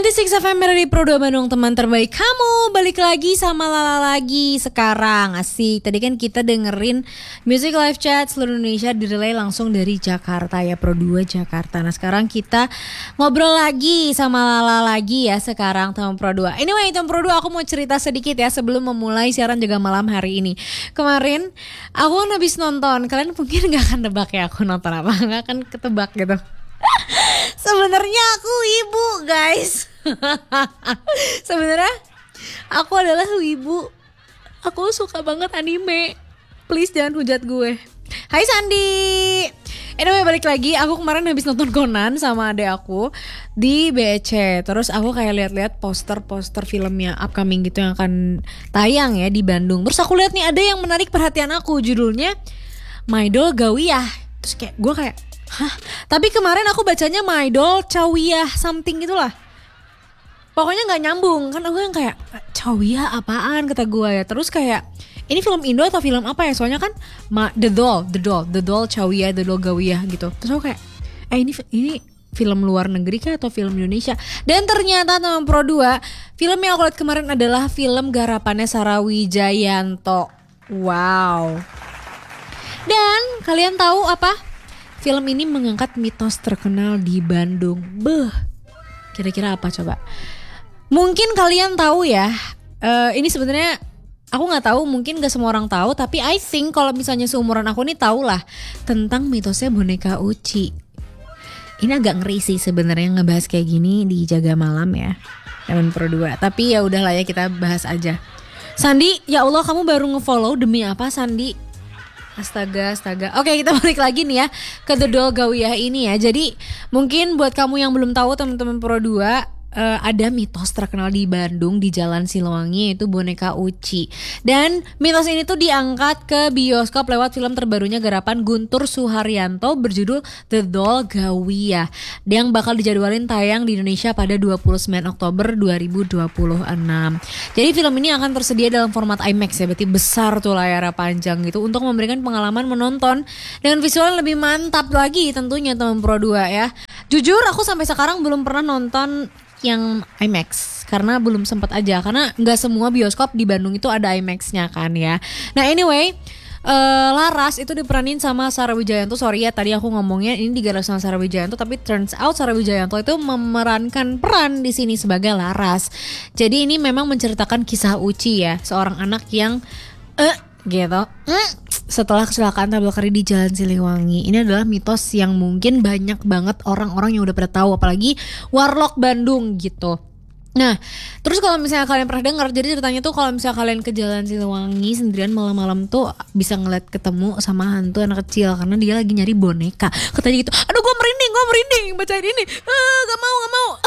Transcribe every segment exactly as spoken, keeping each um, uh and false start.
sembilan puluh enam F M dari Pro dua Bandung, teman terbaik kamu. Balik lagi sama Lala lagi sekarang. Asik, tadi kan kita dengerin Music Live Chat seluruh Indonesia direlay langsung dari Jakarta ya, Pro dua Jakarta. Nah sekarang kita ngobrol lagi sama Lala lagi ya sekarang teman Pro dua. Anyway teman Pro dua, aku mau cerita sedikit ya sebelum memulai siaran Jaga Malam hari ini. Kemarin aku kan habis nonton, kalian mungkin gak akan tebak ya aku nonton apa, gak akan ketebak gitu. Sebenarnya aku ibu guys. Sebenarnya aku adalah wibu. Aku suka banget anime. Please jangan hujat gue. Hai Sandi. Anyway balik lagi, aku kemarin habis nonton Conan sama adek aku di B C. Terus aku kayak lihat-lihat poster-poster filmnya upcoming gitu yang akan tayang ya di Bandung. Terus aku lihat nih ada yang menarik perhatian aku, judulnya My Doll Gawiyah. Terus kayak gue kayak hah? Tapi kemarin aku bacanya My Doll Cawiyah something gitulah. Pokoknya gak nyambung. Kan aku yang kayak Cawiyah apaan kata gue ya. Terus kayak ini film Indo atau film apa ya? Soalnya kan ma- The Doll The Doll The Doll Cawiyah The Doll Gawiyah gitu. Terus aku kayak Eh ini ini film luar negeri kah atau film Indonesia? Dan ternyata teman Pro dua, film yang aku lihat kemarin adalah film garapannya Sarah Wijayanto. Wow. Dan kalian tahu apa? Film ini mengangkat mitos terkenal di Bandung. Beuh, kira-kira apa coba? Mungkin kalian tahu ya. Uh, ini sebenarnya aku nggak tahu, mungkin nggak semua orang tahu. Tapi I think kalau misalnya seumuran aku nih tahu lah tentang mitosnya boneka Uci. Ini agak ngeri sih sebenarnya ngebahas kayak gini di Jaga Malam ya, teman Pro dua. Tapi ya udahlah ya, kita bahas aja. Sandi, ya Allah kamu baru ngefollow demi apa Sandi? Astaga, astaga. Oke, kita balik lagi nih ya ke The Doll Gawiyah ini ya. Jadi mungkin buat kamu yang belum tahu teman-teman Pro dua, uh, ada mitos terkenal di Bandung di Jalan Siliwangi, yaitu boneka Uci. Dan mitos ini tuh diangkat ke bioskop lewat film terbarunya garapan Guntur Suharyanto berjudul The Doll Gawiyah, yang bakal dijadwalin tayang di Indonesia pada dua puluh sembilan Oktober dua ribu dua puluh enam. Jadi film ini akan tersedia dalam format IMAX ya, berarti besar tuh layarnya, panjang gitu, untuk memberikan pengalaman menonton dengan visual yang lebih mantap lagi tentunya teman Pro dua ya. Jujur aku sampai sekarang belum pernah nonton yang IMAX karena belum sempat aja, karena nggak semua bioskop di Bandung itu ada IMAX-nya kan ya. Nah anyway, uh, Laras itu diperanin sama Sarah Wijayanto. Sorry ya tadi aku ngomongnya ini digarap sama Sarah Wijayanto, tapi turns out Sarah Wijayanto itu memerankan peran di sini sebagai Laras. Jadi ini memang menceritakan kisah Uci ya, seorang anak yang eh uh, gitu mm, setelah kecelakaan tabrak kari di Jalan Siliwangi. Ini adalah mitos yang mungkin banyak banget orang-orang yang udah pada tahu, apalagi warlock Bandung gitu. Nah, terus kalau misalnya kalian pernah dengar, jadi ceritanya tuh kalau misalnya kalian ke Jalan Siliwangi sendirian malam-malam tuh bisa ngeliat ketemu sama hantu anak kecil karena dia lagi nyari boneka. Katanya gitu, aduh gue merinding, gue merinding bacain ini, uh, gak mau, gak mau.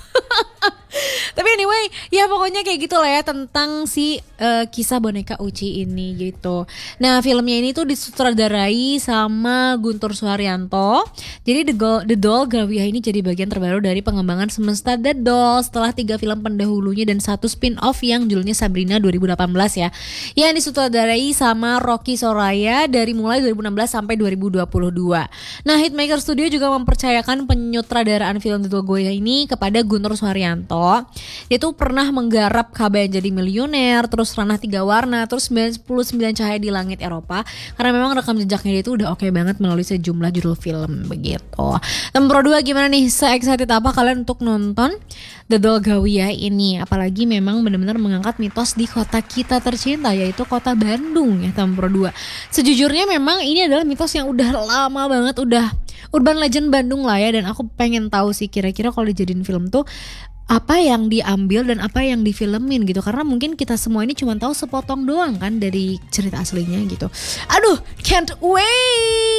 Tapi anyway, ya pokoknya kayak gitulah ya tentang si uh, kisah boneka Uci ini gitu. Nah filmnya ini tuh disutradarai sama Guntur Suharyanto. Jadi The, Go- The Doll Gawiyah ini jadi bagian terbaru dari pengembangan semesta The Doll setelah tiga film pendahulunya dan satu spin-off yang judulnya Sabrina dua ribu delapan belas ya, yang disutradarai sama Rocky Soraya dari mulai dua ribu enam belas sampai dua ribu dua puluh dua. Nah Hitmaker Studio juga mempercayakan penyutradaraan film The Doll Gawiyah ini kepada Guntur Suharyanto. Dia tuh pernah menggarap K B N Jadi Milioner, terus Ranah Tiga Warna, terus sembilan puluh sembilan Cahaya di Langit Eropa. Karena memang rekam jejaknya dia tuh udah oke banget melalui sejumlah judul film begitu. Temen Pro dua gimana nih? Se-excited apa kalian untuk nonton The Doll Gawiyah ini? Apalagi memang benar-benar mengangkat mitos di kota kita tercinta, yaitu kota Bandung ya temen Pro dua. Sejujurnya memang ini adalah mitos yang udah lama banget, udah urban legend Bandung lah ya. Dan aku pengen tahu sih kira-kira kalau dijadiin film tuh apa yang diambil dan apa yang difilmin gitu, karena mungkin kita semua ini cuma tahu sepotong doang kan dari cerita aslinya gitu. Aduh, can't wait.